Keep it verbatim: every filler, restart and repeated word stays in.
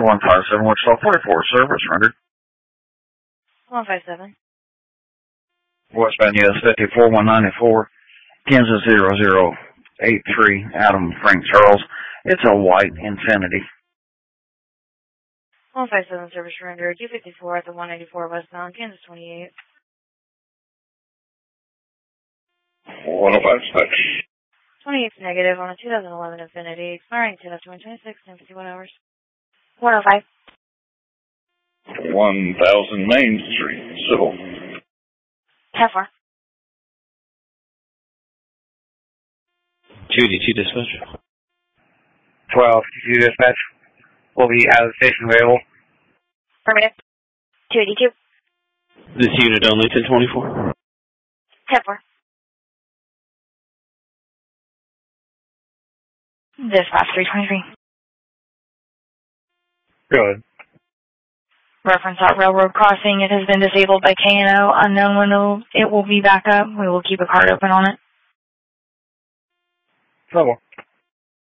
one five seven, Wichita forty-four, service rendered. one five seven. Westbound U S fifty-four, one ninety-four, Kansas zero zero eight three, Adam Frank Charles. It's a white Infinity. one five seven, service rendered. U fifty-four at the one ninety-four westbound, Kansas twenty-eight. one oh five, dispatch. twenty-eight's negative on a two thousand eleven Infinity, expiring ten of twenty twenty-six, and fifty-one hours. one oh five. one thousand Main Street, Civil. ten four. two eighty-two, dispatch. twelve fifty-two, dispatch. Will be out of the station available. Affirmative. two eighty-two. This unit only, ten twenty-four. ten four. Dispatch three twenty-three. Go ahead. Reference at railroad crossing. It has been disabled by K and O. Unknown when it'll, it will be back up. We will keep a card open on it. Trouble.